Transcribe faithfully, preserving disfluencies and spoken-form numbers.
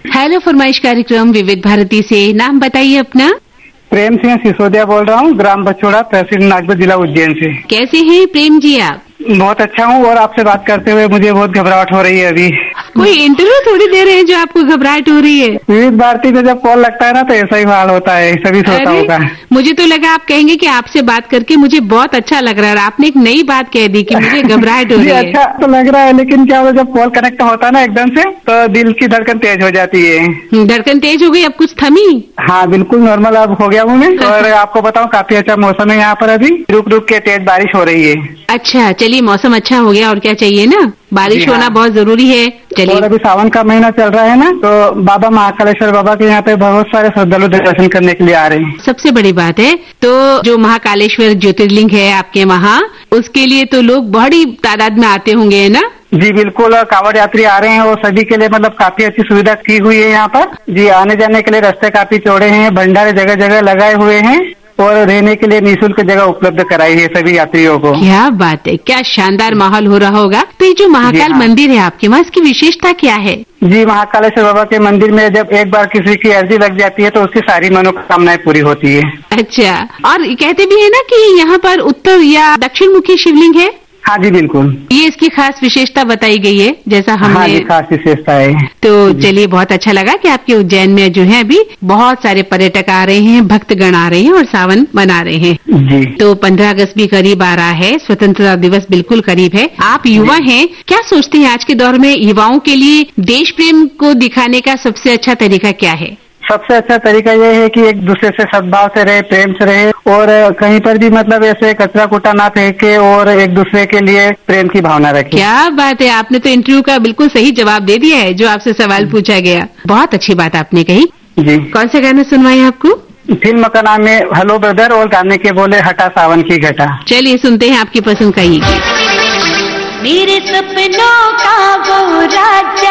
Hello फरमाइश कार्यक्रम विविध भारती से, नाम बताइए अपना। प्रेम सिंह सिसोदिया बोल रहा हूँ, ग्राम बछोड़ा, तहसील नागपुर, जिला उज्जैन से। कैसे हैं प्रेम जी आप? बहुत अच्छा हूँ, और आपसे बात करते हुए मुझे बहुत घबराहट हो रही है अभी। कोई इंटरव्यू थोड़ी दे रहे हैं जो आपको घबराहट हो रही है। विविध भारती में जब कॉल लगता है ना तो ऐसा ही हाल होता है, सभी सोता होगा। मुझे तो लगा आप कहेंगे कि आपसे बात करके मुझे बहुत अच्छा लग रहा है, आपने एक नई बात कह दी कि मुझे घबराहट हो रही है। अच्छा तो लग रहा है, लेकिन क्या होता है जब कॉल कनेक्ट होता है ना एकदम से, तो दिल की धड़कन तेज हो जाती है। धड़कन तेज हो गई, अब कुछ थमी? हाँ बिल्कुल नॉर्मल अब हो गया हूँ मैं। और आपको बताऊँ काफी अच्छा मौसम है यहाँ पर, अभी रुक रुक के तेज बारिश हो रही है। अच्छा चलिए, मौसम अच्छा हो गया और क्या चाहिए ना, बारिश हाँ। होना बहुत जरूरी है। चलिए, और अभी सावन का महीना चल रहा है ना, तो बाबा महाकालेश्वर बाबा के यहाँ पे बहुत सारे श्रद्धालु दर्शन करने के लिए आ रहे हैं। सबसे बड़ी बात है तो जो महाकालेश्वर ज्योतिर्लिंग है आपके वहाँ, उसके लिए तो लोग बड़ी तादाद में आते होंगे, है ना? जी बिल्कुल, कांवड़ यात्री आ रहे हैं और सभी के लिए मतलब काफी अच्छी सुविधा की हुई है यहाँ पर। जी आने जाने के लिए रास्ते काफी चौड़े हैं, भंडारे जगह जगह लगाए हुए हैं और रहने के लिए निःशुल्क जगह उपलब्ध कराई है सभी यात्रियों को। क्या बात है, क्या शानदार माहौल हो रहा होगा। तो ये जो महाकाल हाँ। मंदिर है आपके वहाँ, इसकी विशेषता क्या है? जी महाकालेश्वर बाबा के मंदिर में जब एक बार किसी की अर्जी लग जाती है तो उसकी सारी मनोकामनाएं पूरी होती है। अच्छा, और कहते भी है ना कि यहाँ पर उत्तर या दक्षिण मुखी शिवलिंग है? हाँ जी बिल्कुल, ये इसकी खास विशेषता बताई गई है जैसा हमने। हाँ जी, खास विशेषता है। तो चलिए, बहुत अच्छा लगा कि आपके उज्जैन में जो है अभी बहुत सारे पर्यटक आ रहे हैं, भक्तगण आ रहे हैं और सावन मना रहे हैं। जी तो पंद्रह अगस्त भी करीब आ रहा है, स्वतंत्रता दिवस बिल्कुल करीब है। आप युवा हैं, क्या सोचते हैं आज के दौर में युवाओं के लिए देश प्रेम को दिखाने का सबसे अच्छा तरीका क्या है? सबसे अच्छा तरीका ये है कि एक दूसरे से सद्भाव से रहे, प्रेम से रहे, और कहीं पर भी मतलब ऐसे कचरा कुटा ना फेंके और एक दूसरे के लिए प्रेम की भावना रखे। क्या बात है, आपने तो इंटरव्यू का बिल्कुल सही जवाब दे दिया है जो आपसे सवाल पूछा गया। बहुत अच्छी बात आपने कही। जी, कौन से गाने सुनवाए आपको? फिल्म का नाम है हेलो ब्रदर और गाने के बोले हटा सावन की घटा। चलिए सुनते हैं आपकी पसंद का ये। मेरे सपनों का वो राजा।